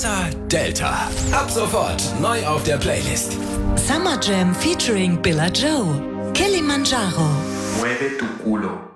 Salsa Delta. Ab sofort neu auf der Playlist. Summer Jam featuring Billa Joe. Kilimanjaro. Mueve tu culo.